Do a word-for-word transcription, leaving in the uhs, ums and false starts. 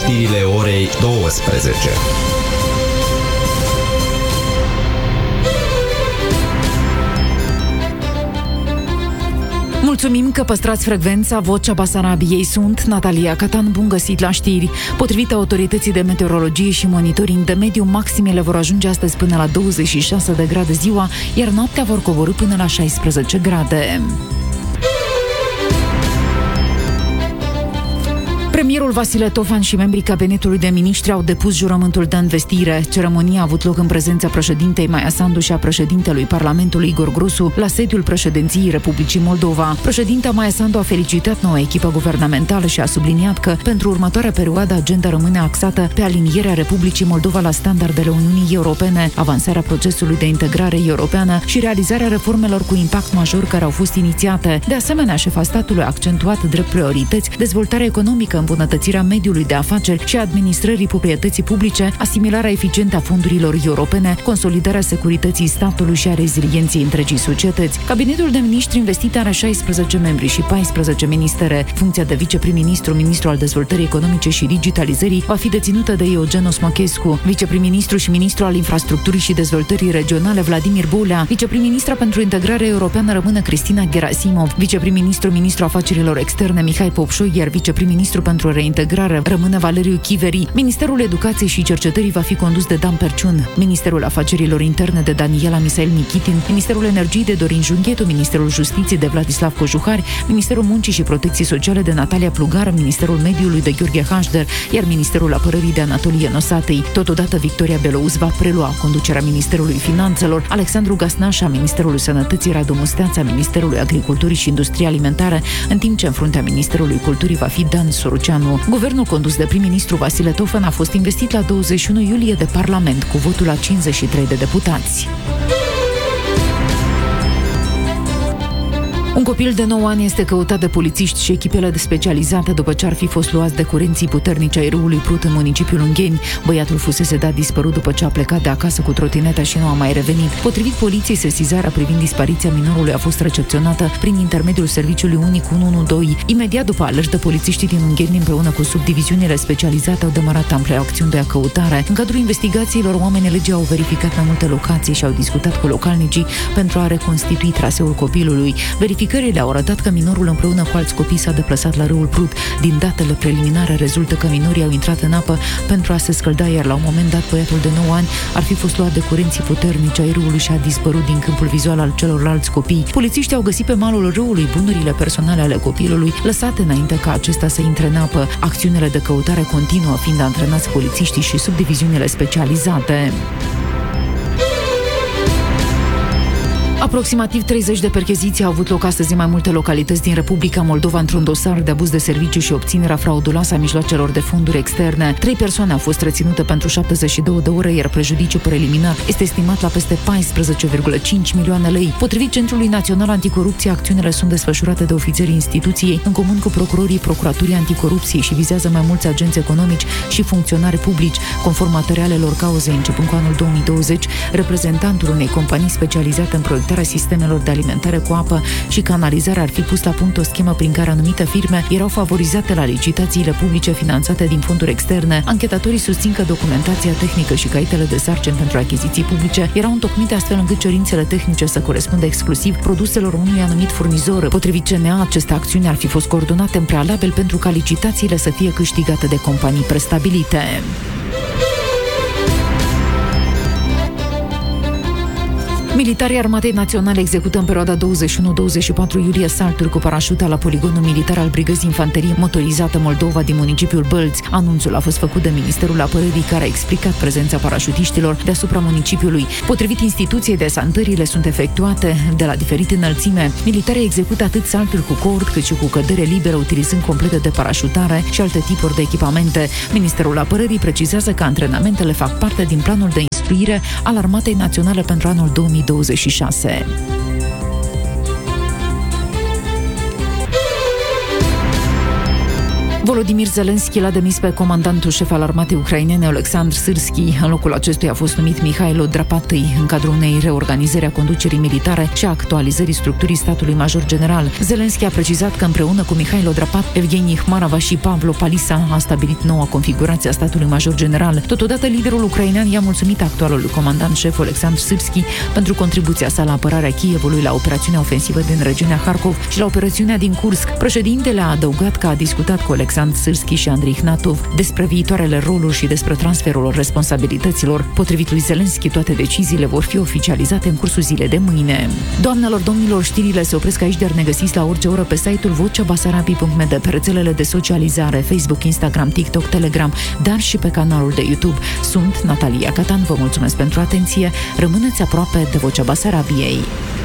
știrile orei douăsprezece. Mulțumim că păstrați frecvența. Vocea Basarabiei, sunt Natalia Catan. Bun găsit la știri. Potrivit autorității de meteorologie și monitoring de mediu, maximele vor ajunge astăzi până la douăzeci și șase de grade ziua, iar noaptea vor coborî până la șaisprezece grade. Premierul Vasile Tofan și membrii cabinetului de miniștri au depus jurământul de învestire. Ceremonia a avut loc în prezența președintei Maia Sandu și a președintelui Parlamentului Igor Grosu la sediul președinției Republicii Moldova. Președinta Maia Sandu a felicitat noua echipă guvernamentală și a subliniat că pentru următoarea perioadă agenda rămâne axată pe alinierea Republicii Moldova la standardele Uniunii Europene, avansarea procesului de integrare europeană și realizarea reformelor cu impact major care au fost inițiate. De asemenea, șefa statului a accentuat drept priorități dezvoltarea economică, îmbunătățirea mediului de afaceri și a administrării proprietății publice, asimilarea eficientă a fondurilor europene, consolidarea securității statului și a rezilienței întregii societăți. Cabinetul de miniștri investit are șaisprezece membri și paisprezece ministere. Funcția de viceprim-ministru, ministru al dezvoltării economice și digitalizării va fi deținută de Eugen Smochescu. Viceprim-ministru și ministru al infrastructurii și dezvoltării regionale Vladimir Bulea. Viceprim-ministra pentru integrare europeană rămâne Cristina Gerasimov. Viceprim-ministru, ministru afacerilor externe Mihai Popșoi, iar viceprim-ministru pentru reintegrare rămâne Valeriu Chiveri. Ministerul Educației și Cercetării va fi condus de Dan Perciun, Ministerul Afacerilor Interne de Daniela Misail Nichitin, Ministerul Energiei de Dorin Junghetu, Ministerul Justiției de Vladislav Cojuhari, Ministerul Muncii și Protecției Sociale de Natalia Plugar, Ministerul Mediului de Gheorghe Hașder, iar Ministerul Apărării de Anatolie Nosatei. Totodată, Victoria Belouz va prelua conducerea Ministerului Finanțelor, Alexandru Gasnașa, Ministerul Sănătății, Radu Musteața, Ministerului Agriculturii și Industriei Alimentare, în timp ce în fruntea Ministerului Culturii va fi Dan Soruceanu. Guvernul condus de prim-ministru Vasile Tofan a fost investit la douăzeci și unu iulie de Parlament cu votul la cincizeci și trei de deputați. Un copil de nouă ani este căutat de polițiști și echipele de specializate după ce ar fi fost luat de curenții puternici ai râului Prut în municipiul Ungheni. Băiatul fusese dat dispărut după ce a plecat de acasă cu trotineta și nu a mai revenit. Potrivit poliției, sesizarea privind dispariția minorului a fost recepționată prin intermediul serviciului unic unu unu doi. Imediat după alertă, polițiștii din Ungheni împreună cu subdiviziunile specializate au demarat ample acțiuni de căutare. În cadrul investigațiilor, oamenii legii au verificat mai multe locații și au discutat cu localnicii pentru a reconstitui traseul copilului. Verificările au arătat că minorul împreună cu alți copii s-a deplasat la râul Prut. Din datele preliminare rezultă că minorii au intrat în apă pentru a se scălda, iar la un moment dat băiatul de nouă ani ar fi fost luat de curenții puternici ai râului și a dispărut din câmpul vizual al celorlalți copii. Polițiștii au găsit pe malul râului bunurile personale ale copilului, lăsate înainte ca acesta să intre în apă. Acțiunile de căutare continuă, fiind antrenați polițiștii și subdiviziunile specializate. Aproximativ treizeci de percheziții au avut loc astăzi în mai multe localități din Republica Moldova într-un dosar de abuz de serviciu și obținerea frauduloasă a mijloacelor de fonduri externe. Trei persoane au fost reținute pentru șaptezeci și două de ore, iar prejudiciul preliminar este estimat la peste paisprezece virgulă cinci milioane lei. Potrivit Centrului Național Anticorupție, acțiunile sunt desfășurate de ofițerii instituției în comun cu procurorii Procuraturii Anticorupției și vizează mai mulți agenți economici și funcționari publici. Conform materialelor cauzei, începând cu anul două mii douăzeci, reprezentantul unei companii specializate în proiectarea sistemelor de alimentare cu apă și canalizare ar fi pus la punct o schemă prin care anumite firme erau favorizate la licitațiile publice finanțate din fonduri externe. Anchetatorii susțin că documentația tehnică și caietele de sarcini pentru achiziții publice erau întocmite astfel încât cerințele tehnice să corespundă exclusiv produselor unui anumit furnizor. Potrivit C N A, aceste acțiuni ar fi fost coordonate în prealabil pentru ca licitațiile să fie câștigate de companii prestabilite. Militarii Armatei Naționale execută în perioada douăzeci și unu douăzeci și patru iulie salturi cu parașuta la poligonul militar al Brigăzii Infanterie Motorizată Moldova din municipiul Bălți. Anunțul a fost făcut de Ministerul Apărării, care a explicat prezența parașutiștilor deasupra municipiului. Potrivit instituției, desantările sunt efectuate de la diferite înălțime. Militarii execută atât salturi cu cord, cât și cu cădere liberă, utilizând complete de parașutare și alte tipuri de echipamente. Ministerul Apărării precizează că antrenamentele fac parte din planul de instruire al Armatei Naționale pentru anul două mii douăzeci și șase. Volodymyr Zelensky l-a demis pe comandantul șef al armatei ucrainene, Oleksandr Syrskyi. În locul acestuia a fost numit Mihailo Drapatyi în cadrul unei reorganizări a conducerii militare și a actualizării structurii statului major general. Zelensky a precizat că împreună cu Mihailo Drapatyi, Evgeni Khmarova și Pavlo Palisa a stabilit noua configurație a statului major general. Totodată, liderul ucrainean i-a mulțumit actualului comandant șef Oleksandr Syrskyi pentru contribuția sa la apărarea Kievului, la operațiunea ofensivă din regiunea Harkov și la operațiunea din Kursk. Președintele a adăugat că a discutat cu Oleksandr Syrskyi și Andrei Ihnatov despre viitoarele roluri și despre transferul responsabilităților. Potrivit lui Zelensky, toate deciziile vor fi oficializate în cursul zilei de mâine. Doamnelor, domnilor, știrile se opresc aici, dar ne găsiți la orice oră pe site-ul vocea basarabii punct m d, pe rețelele de socializare, Facebook, Instagram, TikTok, Telegram, dar și pe canalul de YouTube. Sunt Natalia Catan, vă mulțumesc pentru atenție. Rămâneți aproape de Vocea Basarabiei.